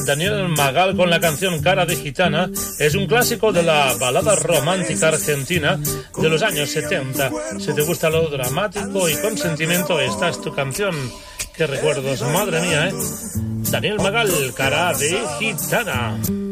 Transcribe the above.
Daniel Magal con la canción Cara de Gitana. Es un clásico de la balada romántica argentina de los años 70. Si te gusta lo dramático y con sentimiento, esta es tu canción. Qué recuerdos, madre mía, ¿eh? Daniel Magal, Cara de Gitana.